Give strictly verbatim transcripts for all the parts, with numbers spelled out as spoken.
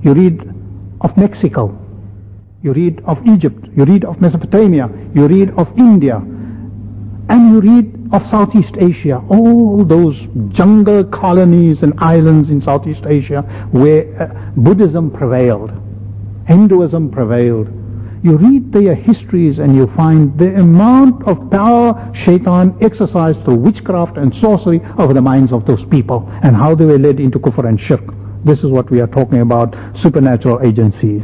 You read of Mexico, you read of Egypt, you read of Mesopotamia, you read of India, and you read of Southeast Asia, all those jungle colonies and islands in Southeast Asia where uh, Buddhism prevailed, Hinduism prevailed. You read their histories and you find the amount of power Shaitan exercised through witchcraft and sorcery over the minds of those people, and how they were led into kufr and shirk. This is what we are talking about, supernatural agencies.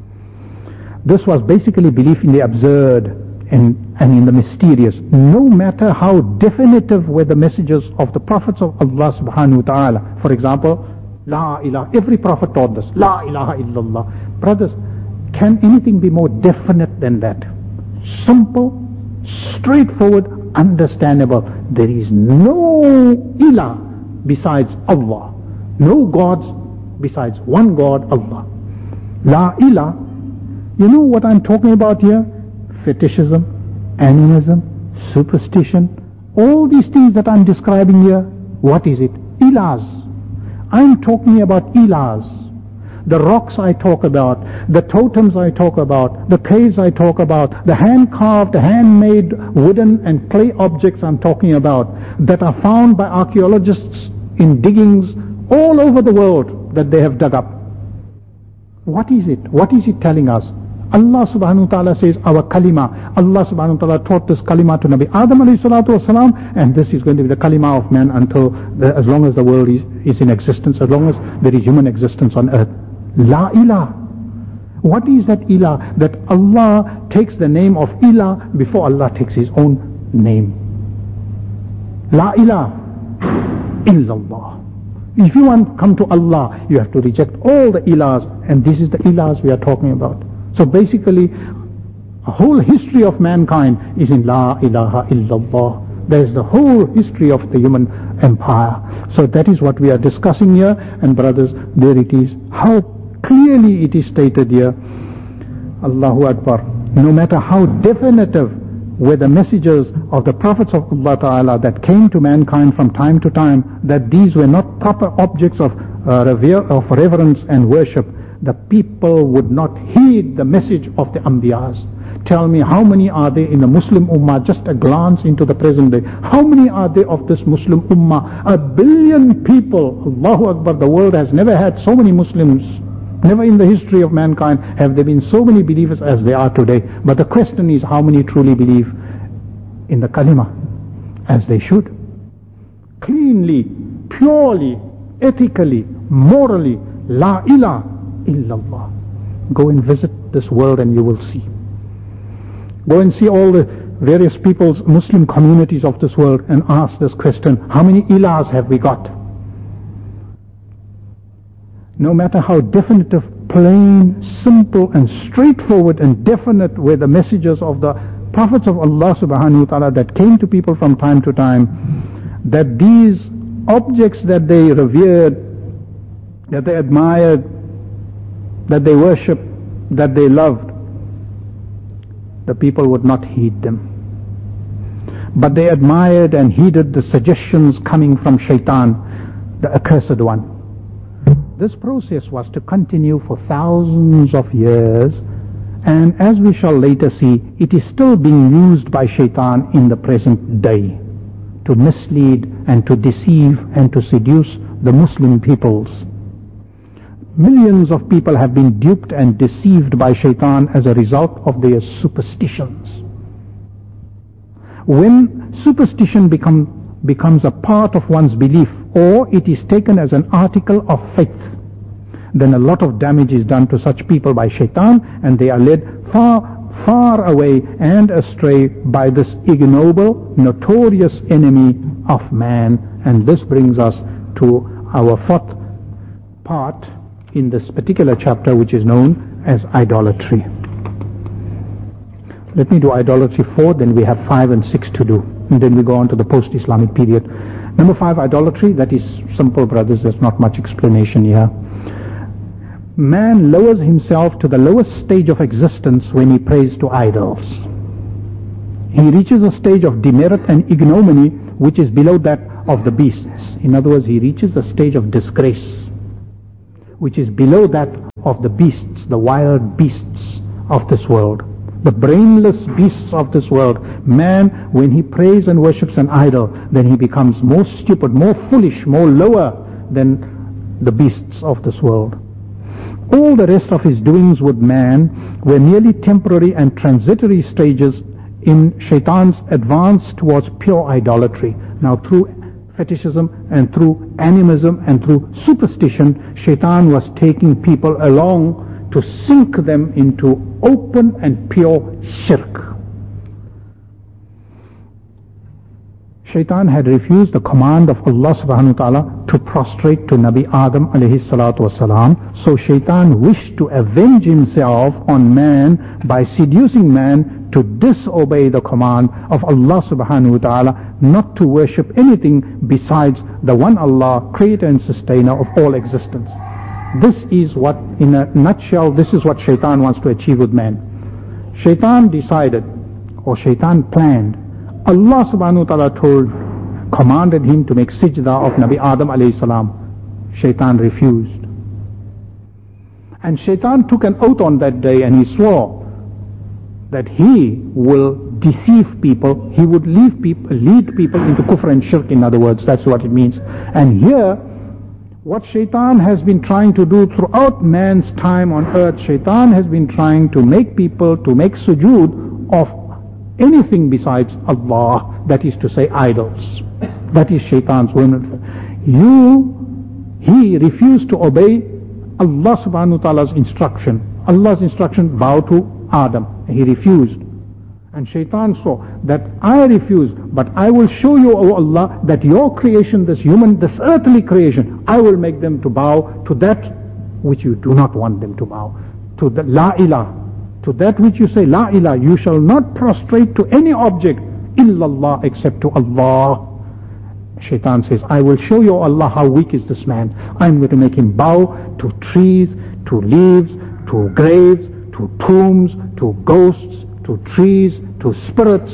This was basically belief in the absurd and, and in the mysterious. No matter how definitive were the messages of the prophets of Allah subhanahu wa ta'ala. For example, La ilaha, every prophet taught this, La ilaha illallah. Brothers, can anything be more definite than that? Simple, straightforward, understandable. There is no ilah besides Allah. No gods besides one God, Allah. La ilah. You know what I'm talking about here? Fetishism, animism, superstition, all these things that I'm describing here, what is it? Ilahs. I'm talking about ilahs. The rocks I talk about, the totems I talk about, the caves I talk about, the hand-carved, handmade wooden and clay objects I'm talking about, that are found by archaeologists in diggings all over the world that they have dug up. What is it? What is it telling us? Allah subhanahu wa ta'ala says our kalima. Allah subhanahu wa ta'ala taught this kalima to Nabi Adam alayhi salatu wasalam, and this is going to be the kalima of man until the, as long as the world is, is in existence, as long as there is human existence on earth. La ilah. What is that ilah? That Allah takes the name of ilah before Allah takes his own name. La ilah illallah. If you want to come to Allah, you have to reject all the ilahs, and this is the ilahs we are talking about. So basically, a whole history of mankind is in La ilaha illallah. There is the whole history of the human empire. So that is what we are discussing here, and brothers, there it is. How clearly it is stated here. Allahu Akbar. No matter how definitive were the messages of the prophets of Allah Ta'ala that came to mankind from time to time, that these were not proper objects of, uh, revere, of reverence and worship, the people would not heed the message of the Anbiyas. Tell me, how many are there in the Muslim Ummah? Just a glance into the present day. How many are there of this Muslim Ummah? A billion people. Allahu Akbar. The world has never had so many Muslims. Never in the history of mankind have there been so many believers as there are today. But the question is, how many truly believe in the kalima as they should? Cleanly, purely, ethically, morally, la ilaha illallah. Go and visit this world and you will see. Go and see all the various people's Muslim communities of this world and ask this question, how many ilahs have we got? No matter how definitive, plain, simple and straightforward and definite were the messages of the prophets of Allah subhanahu wa ta'ala that came to people from time to time, that these objects that they revered, that they admired, that they worshipped, that they loved, the people would not heed them. But they admired and heeded the suggestions coming from Shaitan, the accursed one. This process was to continue for thousands of years, and as we shall later see, it is still being used by Shaitan in the present day to mislead and to deceive and to seduce the Muslim peoples. Millions of people have been duped and deceived by Shaitan as a result of their superstitions. When superstition become, becomes a part of one's belief, or it is taken as an article of faith, then a lot of damage is done to such people by Shaitan, and they are led far, far away and astray by this ignoble, notorious enemy of man. And this brings us to our fourth part in this particular chapter, which is known as idolatry. Let me do idolatry four, then we have five and six to do, and then we go on to the post-Islamic period. Number five, idolatry. That is simple, brothers. There's not much explanation here. Man lowers himself to the lowest stage of existence when he prays to idols. He reaches a stage of demerit and ignominy which is below that of the beasts. In other words, he reaches a stage of disgrace which is below that of the beasts, the wild beasts of this world, the brainless beasts of this world. Man, when he prays and worships an idol, then he becomes more stupid, more foolish, more lower than the beasts of this world. All the rest of his doings with man were merely temporary and transitory stages in Shaitan's advance towards pure idolatry. Now through fetishism and through animism and through superstition, Shaitan was taking people along to sink them into open and pure shirk. Shaitan had refused the command of Allah subhanahu wa ta'ala to prostrate to Nabi Adam alayhi salatu wasalam. So Shaitan wished to avenge himself on man by seducing man to disobey the command of Allah subhanahu wa ta'ala, not to worship anything besides the one Allah, creator and sustainer of all existence. This is what, in a nutshell, this is what Shaitan wants to achieve with man. Shaitan decided, or Shaitan planned, Allah subhanahu wa ta'ala told, commanded him to make sajda of Nabi Adam alayhi salam. Shaitan refused. And Shaitan took an oath on that day, and he swore that he will deceive people, he would lead people, lead people into kufr and shirk, in other words. That's what it means. And here, what Shaitan has been trying to do throughout man's time on earth, Shaitan has been trying to make people to make sujood of anything besides Allah, that is to say idols. That is Shaitan's will. You, he refused to obey Allah subhanahu wa ta'ala's instruction. Allah's instruction, bow to Adam. He refused. And Shaitan saw that I refuse, but I will show you, O Allah, that your creation, this human, this earthly creation, I will make them to bow to that which you do not want them to bow. To the La ilah. To that which you say, La ilah. You shall not prostrate to any object illallah, except to Allah. Shaitan says, I will show you, O Allah, how weak is this man. I'm going to make him bow to trees, to leaves, to graves, to tombs, to ghosts, to trees, to spirits,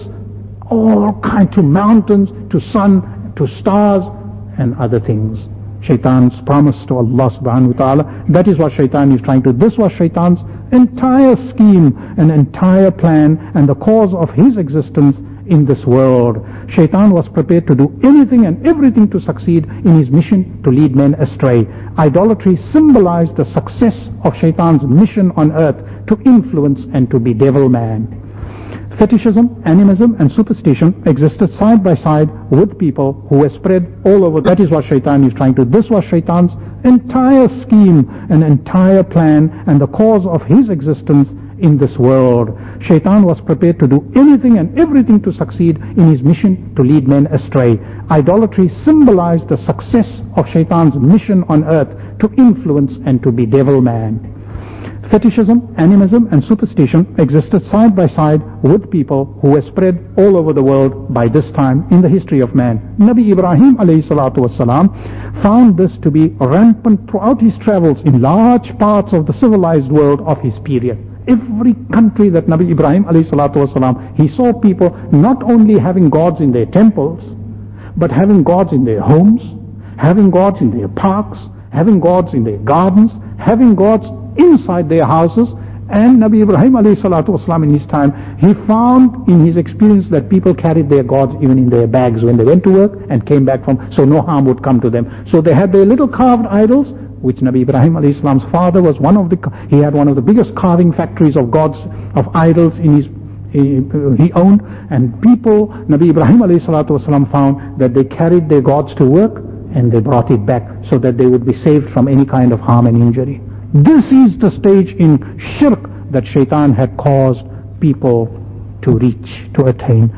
all kinds, to mountains, to sun, to stars, and other things. Shaitan's promise to Allah subhanahu wa ta'ala, that is what Shaitan is trying to do. This was Shaitan's entire scheme, an entire plan, and the cause of his existence in this world. Shaitan was prepared to do anything and everything to succeed in his mission to lead men astray. Idolatry symbolized the success of Shaitan's mission on earth to influence and to bedevil man. Fetishism, animism and superstition existed side by side with people who were spread all over. That is what Shaitan is trying to do. This was Shaitan's entire scheme, an entire plan, and the cause of his existence in this world. Shaitan was prepared to do anything and everything to succeed in his mission to lead men astray. Idolatry symbolized the success of Shaitan's mission on earth to influence and to bedevil man. Fetishism, animism and superstition existed side by side with people who were spread all over the world by this time in the history of man. Nabi Ibrahim alayhi salatu wasalam found this to be rampant throughout his travels in large parts of the civilized world of his period. Every country that Nabi Ibrahim alayhi salatu wasalam, he saw people not only having gods in their temples, but having gods in their homes, having gods in their parks, having gods in their gardens, having gods inside their houses. And Nabi Ibrahim alayhi salatu wasalam, in his time, he found in his experience that people carried their gods even in their bags when they went to work and came back from, so no harm would come to them. So they had their little carved idols, which Nabi Ibrahim alayhi salam's father was one of the, he had one of the biggest carving factories of gods, of idols in his, he, he owned. And people, Nabi Ibrahim alayhi salatu wasalam found that they carried their gods to work and they brought it back so that they would be saved from any kind of harm and injury. This is the stage in shirk that Shaitan had caused people to reach, to attain.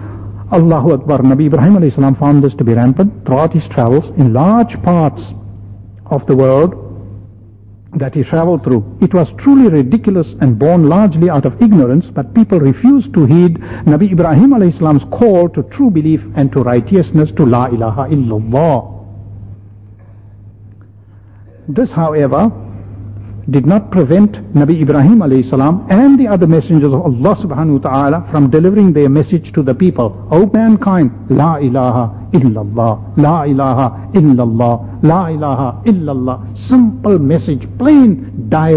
Allahu Akbar. Nabi Ibrahim alayhi salam found this to be rampant throughout his travels in large parts of the world that he traveled through. It was truly ridiculous and born largely out of ignorance, but people refused to heed Nabi Ibrahim alayhi salam's call to true belief and to righteousness, to La ilaha illallah. This, however, did not prevent Nabi Ibrahim alayhi salam and the other messengers of Allah subhanahu wa ta'ala from delivering their message to the people. O mankind, La ilaha illallah, La ilaha illallah, La ilaha illallah. Simple message, plain, direct.